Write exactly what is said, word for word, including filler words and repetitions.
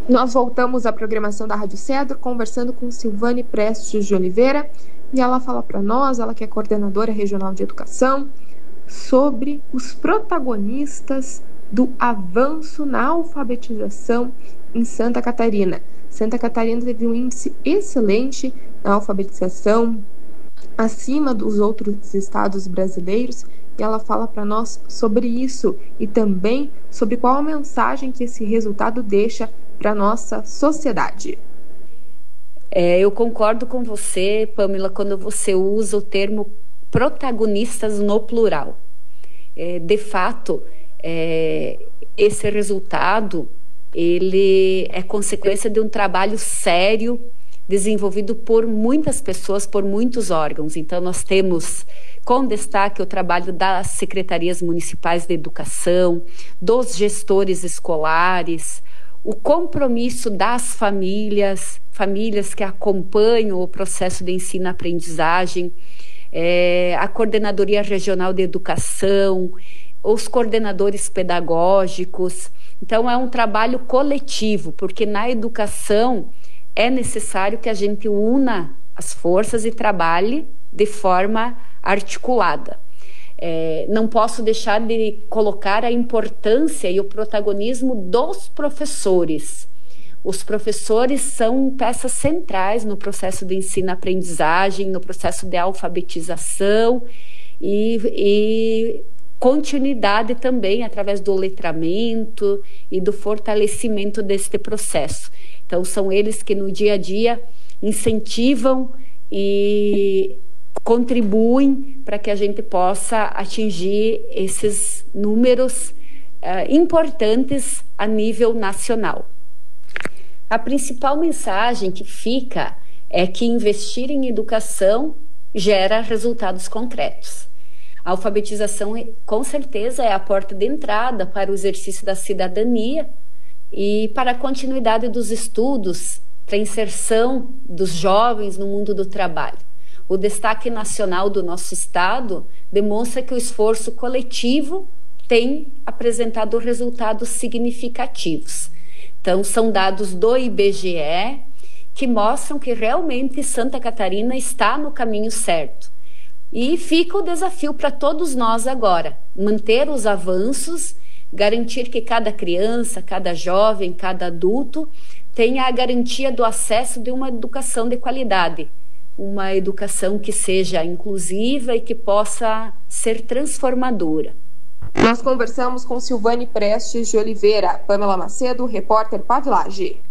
Nós voltamos à programação da Rádio Cedro, conversando com Silvane Prestes de Oliveira, e ela fala para nós, ela que é coordenadora regional de educação, sobre os protagonistas do avanço na alfabetização em Santa Catarina. Santa Catarina teve um índice excelente na alfabetização, acima dos outros estados brasileiros, e ela fala para nós sobre isso e também sobre qual a mensagem que esse resultado deixa para a nossa sociedade. É, eu concordo com você, Pamela, quando você usa o termo protagonistas no plural. É, de fato, é, esse resultado ele é consequência de um trabalho sério desenvolvido por muitas pessoas, por muitos órgãos. Então, nós temos com destaque o trabalho das secretarias municipais de educação, dos gestores escolares, o compromisso das famílias, famílias que acompanham o processo de ensino-aprendizagem, é, a Coordenadoria Regional de Educação, os coordenadores pedagógicos. Então, é um trabalho coletivo, porque na educação é necessário que a gente una as forças e trabalhe de forma articulada. É, não posso deixar de colocar a importância e o protagonismo dos professores. Os professores são peças centrais no processo de ensino-aprendizagem, no processo de alfabetização e, e continuidade também através do letramento e do fortalecimento deste processo. Então, são eles que no dia a dia incentivam e contribuem para que a gente possa atingir esses números uh, importantes a nível nacional. A principal mensagem que fica é que investir em educação gera resultados concretos. A alfabetização, com certeza, é a porta de entrada para o exercício da cidadania e para a continuidade dos estudos, para a inserção dos jovens no mundo do trabalho. O destaque nacional do nosso estado demonstra que o esforço coletivo tem apresentado resultados significativos. Então, são dados do I B G E que mostram que realmente Santa Catarina está no caminho certo. E fica o desafio para todos nós agora, manter os avanços, garantir que cada criança, cada jovem, cada adulto tenha a garantia do acesso de uma educação de qualidade, uma educação que seja inclusiva e que possa ser transformadora. Nós conversamos com Silvane Prestes de Oliveira. Pamela Macedo, repórter Pavilage.